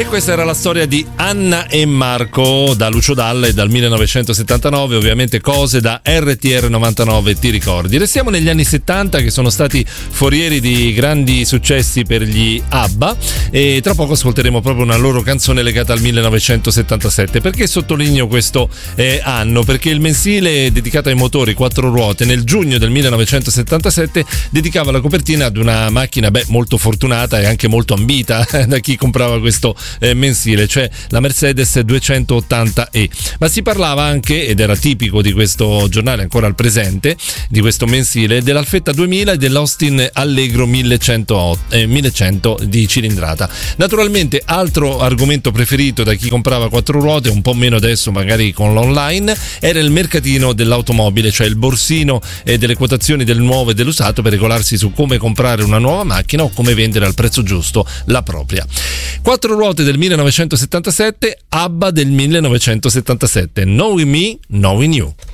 E questa era la storia di Anna e Marco da Lucio Dalla e dal 1979, ovviamente cose da RTR 99 ti ricordi. Restiamo negli anni 70, che sono stati forieri di grandi successi per gli ABBA, e tra poco ascolteremo proprio una loro canzone legata al 1977. Perché sottolineo questo anno? Perché il mensile dedicato ai motori quattro ruote nel giugno del 1977 dedicava la copertina ad una macchina molto fortunata e anche molto ambita da chi comprava questo mensile, cioè la Mercedes 280e. Ma si parlava anche, ed era tipico di questo giornale ancora al presente, di questo mensile, dell'Alfetta 2000 e dell'Austin Allegro 1100 di cilindrata. Naturalmente altro argomento preferito da chi comprava quattro ruote, un po' meno adesso magari con l'online, era il mercatino dell'automobile, cioè il borsino delle quotazioni del nuovo e dell'usato per regolarsi su come comprare una nuova macchina o come vendere al prezzo giusto la propria. Quattro ruote del 1977, ABBA del 1977, Knowing Me, Knowing You.